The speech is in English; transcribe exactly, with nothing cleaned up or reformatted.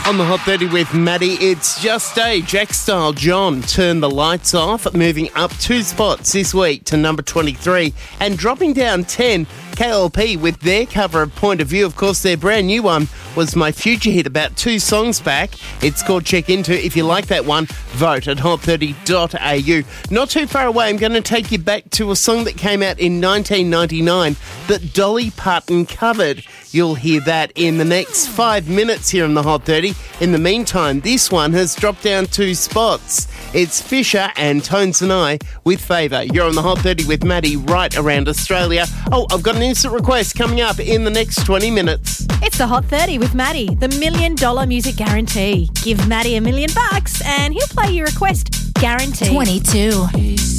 On the Hot thirty with Maddie, it's just a Jack Style John, Turn the Lights Off, moving up two spots this week to number twenty-three and dropping down ten, K L P with their cover of Point of View. Of course, their brand new one was my future hit about two songs back. It's called Check Into. If you like that one, vote at hot thirty dot a u. Not too far away, I'm going to take you back to a song that came out in nineteen ninety-nine that Dolly Parton covered. You'll hear that in the next five minutes here in the Hot thirty. In the meantime, this one has dropped down two spots. It's Fisher and Tones and I with Favour. You're on the Hot thirty with Maddie right around Australia. Oh, I've got an instant request coming up in the next twenty minutes. It's the Hot thirty with Maddie, the million dollar music guarantee. Give Maddie a million bucks and he'll play your request guaranteed. twenty-two.